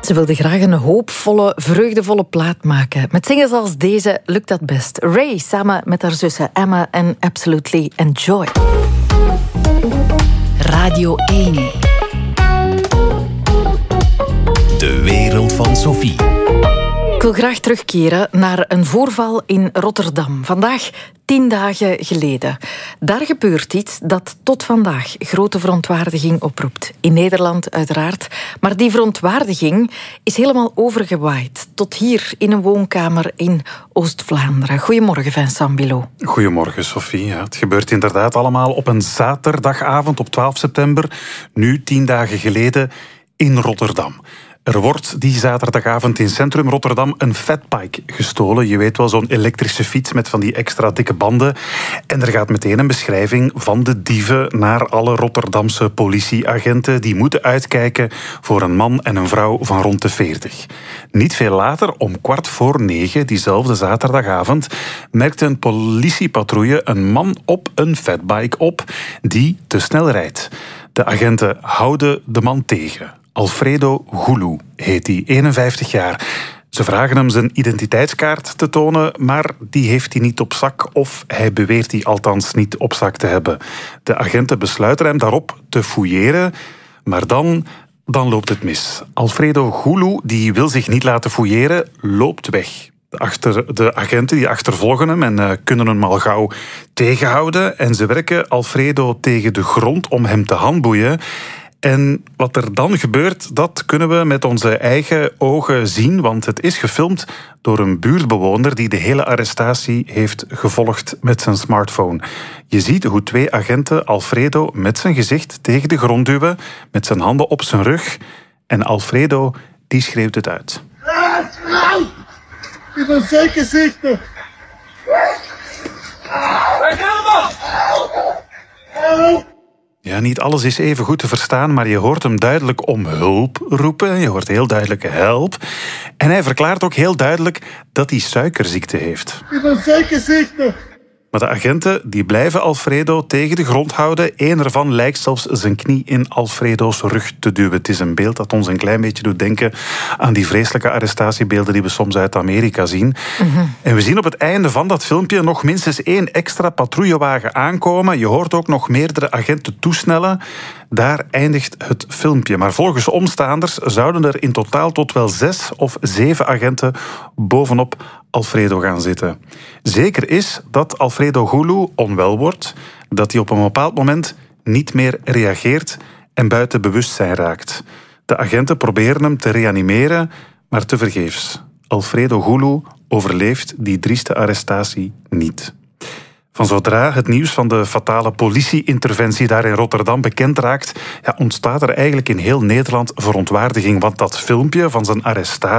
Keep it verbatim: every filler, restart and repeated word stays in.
Ze wilde graag een hoopvolle, vreugdevolle plaat maken. Met zingers als deze lukt dat best. Ray samen met haar zussen Emma en Absolutely Enjoy. Radio één. De wereld van Sophie. Ik wil graag terugkeren naar een voorval in Rotterdam. Vandaag tien dagen geleden. Daar gebeurt iets dat tot vandaag grote verontwaardiging oproept. In Nederland uiteraard. Maar die verontwaardiging is helemaal overgewaaid. Tot hier in een woonkamer in Oost-Vlaanderen. Goedemorgen, Vincent Bilot. Goedemorgen, Sophie. Ja, het gebeurt inderdaad allemaal op een zaterdagavond op twaalf september. Nu tien dagen geleden in Rotterdam. Er wordt die zaterdagavond in centrum Rotterdam een fatbike gestolen. Je weet wel, zo'n elektrische fiets met van die extra dikke banden. En er gaat meteen een beschrijving van de dieven naar alle Rotterdamse politieagenten. Die moeten uitkijken voor een man en een vrouw van rond de veertig. Niet veel later, om kwart voor negen, diezelfde zaterdagavond, merkte een politiepatrouille een man op een fatbike op die te snel rijdt. De agenten houden de man tegen. Alfredo Goulou heet hij, eenenvijftig jaar. Ze vragen hem zijn identiteitskaart te tonen, maar die heeft hij niet op zak, of hij beweert die althans niet op zak te hebben. De agenten besluiten hem daarop te fouilleren, maar dan, dan loopt het mis. Alfredo Goulou die wil zich niet laten fouilleren, loopt weg. Achter de agenten die achtervolgen hem en uh, kunnen hem al gauw tegenhouden. En ze werken Alfredo tegen de grond om hem te handboeien. En wat er dan gebeurt, dat kunnen we met onze eigen ogen zien, want het is gefilmd door een buurtbewoner die de hele arrestatie heeft gevolgd met zijn smartphone. Je ziet hoe twee agenten Alfredo met zijn gezicht tegen de grond duwen, met zijn handen op zijn rug. En Alfredo, die schreeuwt het uit. Ik ben zeker ziekte. Ja, niet alles is even goed te verstaan, maar je hoort hem duidelijk om hulp roepen. Je hoort heel duidelijk help. En hij verklaart ook heel duidelijk dat hij suikerziekte heeft. Ik ben zeker ziekte. Maar de agenten die blijven Alfredo tegen de grond houden. Eén ervan lijkt zelfs zijn knie in Alfredo's rug te duwen. Het is een beeld dat ons een klein beetje doet denken aan die vreselijke arrestatiebeelden die we soms uit Amerika zien. Mm-hmm. En we zien op het einde van dat filmpje nog minstens één extra patrouillewagen aankomen. Je hoort ook nog meerdere agenten toesnellen. Daar eindigt het filmpje. Maar volgens omstaanders zouden er in totaal tot wel zes of zeven agenten bovenop Alfredo gaan zitten. Zeker is dat Alfredo Goulou onwel wordt, dat hij op een bepaald moment niet meer reageert en buiten bewustzijn raakt. De agenten proberen hem te reanimeren, maar tevergeefs. Alfredo Goulou overleeft die drieste arrestatie niet. Van zodra het nieuws van de fatale politie-interventie daar in Rotterdam bekend raakt, ja, ontstaat er eigenlijk in heel Nederland verontwaardiging, want dat filmpje van zijn arrestatie